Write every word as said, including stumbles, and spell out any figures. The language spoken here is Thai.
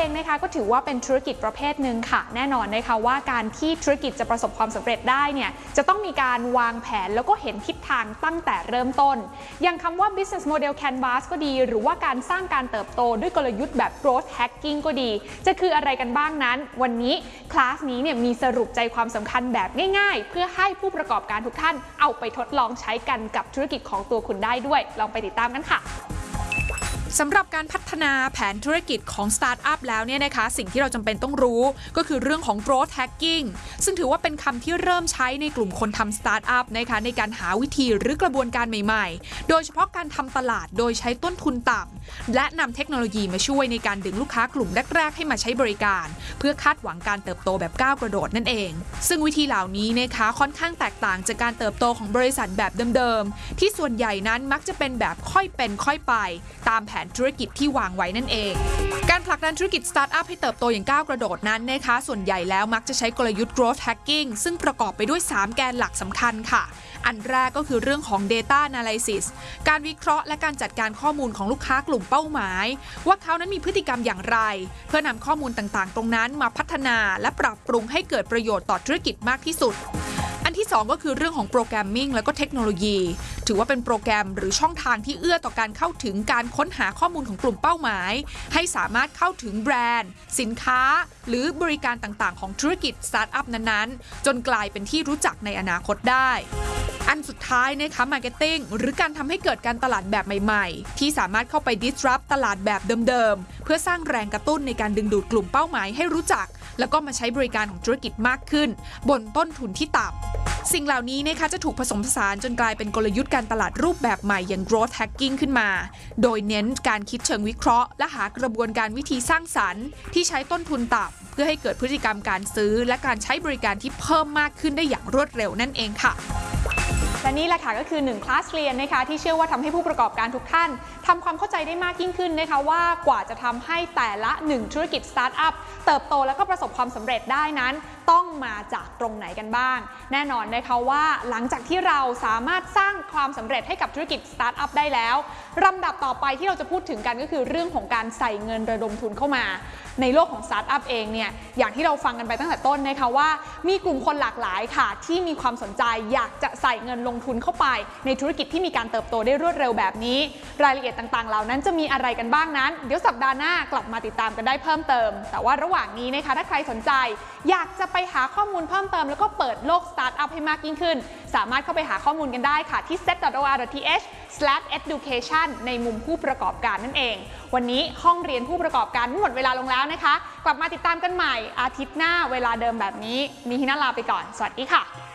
องนะคะก็ถือว่าเป็นธุรกิจประเภทหนึ่งค่ะแน่นอนนะคะว่าการที่ธุรกิจจะประสบความสำเร็จได้เนี่ยจะต้องมีการวางแผนแล้วก็เห็นทิศทางตั้งแต่เริ่มต้นอย่างคำว่า business model canvas ก็ดีหรือว่าการสร้างการเติบโตด้วยกลยุทธ์แบบ growth hacking ก็ดีจะคืออะไรกันบ้างนั้นวันนี้คลาสนี้เนี่ยมีสรุปใจความสำคัญแบบง่ายๆเพื่อให้ผู้ประกอบการทุกท่านเอาไปทดลองใช้กันกับธุรกิจของตัวคุณได้ด้วยลองไปติดตามกันค่ะสำหรับการพัฒนาแผนธุรกิจของสตาร์ทอัพแล้วเนี่ยนะคะสิ่งที่เราจำเป็นต้องรู้ก็คือเรื่องของ growth hacking ซึ่งถือว่าเป็นคำที่เริ่มใช้ในกลุ่มคนทำสตาร์ทอัพนะคะในการหาวิธีหรือกระบวนการใหม่ๆโดยเฉพาะการทำตลาดโดยใช้ต้นทุนต่ำและนำเทคโนโลยีมาช่วยในการดึงลูกค้ากลุ่มแรกๆให้มาใช้บริการเพื่อคาดหวังการเติบโตแบบก้าวกระโดดนั่นเองซึ่งวิธีเหล่านี้นะคะค่อนข้างแตกต่างจากการเติบโตของบริษัทแบบเดิมๆที่ส่วนใหญ่นั้นมักจะเป็นแบบค่อยเป็นค่อยไปตามแผนธุรกิจที่วางไว้นั่นเองการผลักดันธุรกิจสตาร์ทอัพให้เติบโตอย่างก้าวกระโดดนั้นนะคะส่วนใหญ่แล้วมักจะใช้กลยุทธ์ growth hacking ซึ่งประกอบไปด้วยสามแกนหลักสำคัญค่ะอันแรกก็คือเรื่องของ data analysis การวิเคราะห์และการจัดการข้อมูลของลูกค้ากลุ่มเป้าหมายว่าเขานั้นมีพฤติกรรมอย่างไรเพื่อนำข้อมูลต่างๆตรงนั้นมาพัฒนาและปรับปรุงให้เกิดประโยชน์ต่อธุรกิจมากที่สุดอันที่สองก็คือเรื่องของโปรแกรมมิ่งและก็เทคโนโลยีถือว่าเป็นโปรแกรมหรือช่องทางที่เอื้อต่อการเข้าถึงการค้นหาข้อมูลของกลุ่มเป้าหมายให้สามารถเข้าถึงแบรนด์สินค้าหรือบริการต่างๆของธุรกิจสตาร์ทอัพนั้นๆจนกลายเป็นที่รู้จักในอนาคตได้อันสุดท้ายนะคะ marketing หรือการทำให้เกิดการตลาดแบบใหม่ๆที่สามารถเข้าไป disrupt ตลาดแบบเดิมๆเพื่อสร้างแรงกระตุ้นในการดึงดูดกลุ่มเป้าหมายให้รู้จักแล้วก็มาใช้บริการของธุรกิจมากขึ้นบนต้นทุนที่ต่ำสิ่งเหล่านี้นะคะจะถูกผสมผสานจนกลายเป็นกลยุทธ์การตลาดรูปแบบใหม่อย่าง growth hacking ขึ้นมาโดยเน้นการคิดเชิงวิเคราะห์และหากระบวนการวิธีสร้างสรรค์ที่ใช้ต้นทุนต่ำเพื่อให้เกิดพฤติกรรมการซื้อและการใช้บริการที่เพิ่มมากขึ้นได้อย่างรวดเร็วนั่นเองค่ะและนี่แหละค่ะก็คือหนึ่งคลาสเรียนนะคะที่เชื่อว่าทำให้ผู้ประกอบการทุกท่านทำความเข้าใจได้มากยิ่งขึ้นนะคะว่ากว่าจะทำให้แต่ละหนึ่งธุรกิจสตาร์ทอัพเติบโตและก็ประสบความสำเร็จได้นั้นต้องมาจากตรงไหนกันบ้างแน่นอนนะคะว่าหลังจากที่เราสามารถสร้างความสำเร็จให้กับธุรกิจสตาร์ทอัพได้แล้วลำดับต่อไปที่เราจะพูดถึงกันก็คือเรื่องของการใส่เงินระดมทุนเข้ามาในโลกของสตาร์ทอัพเองเนี่ยอย่างที่เราฟังกันไปตั้งแต่ต้นนะคะว่ามีกลุ่มคนหลากหลายค่ะที่มีความสนใจอยากจะใส่เงินลงทุนเข้าไปในธุรกิจที่มีการเติบโตได้รวดเร็วแบบนี้รายละเอียดต่างๆเหล่านั้นจะมีอะไรกันบ้างนั้นเดี๋ยวสัปดาห์หน้ากลับมาติดตามกันได้เพิ่มเติมแต่ว่าระหว่างนี้นะคะถ้าใครสนใจอยากจะไปหาข้อมูลเพิ่มเติมแล้วก็เปิดโลกสตาร์ทอัพให้มากยิ่งขึ้นสามารถเข้าไปหาข้อมูลกันได้ค่ะที่ เซ็ต ดอท โอ อาร์ ดอท ที เอช สแลช เอดูเคชัน ในมุมผู้ประกอบการนั่นเองวันนี้ห้องเรียนผู้ประกอบการหมดเวลาลงแล้วนะคะกลับมาติดตามกันใหม่อาทิตย์หน้าเวลาเดิมแบบนี้มีฮินาลาไปก่อนสวัสดีค่ะ